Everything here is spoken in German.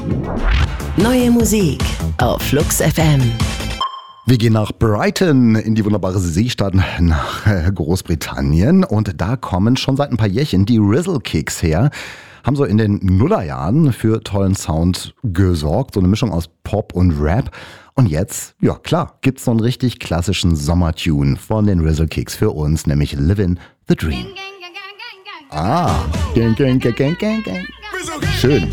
Neue Musik auf Flux FM. Wir gehen nach Brighton, in die wunderbare Seestadt nach Großbritannien. Und da kommen schon seit ein paar Jährchen die Rizzle Kicks her. Haben so in den Nullerjahren für tollen Sound gesorgt. So eine Mischung aus Pop und Rap. Und jetzt, ja klar, gibt's so einen richtig klassischen Sommertune von den Rizzle Kicks für uns, nämlich Livin' the Dream. Gang, gang, gang, gang. Schön.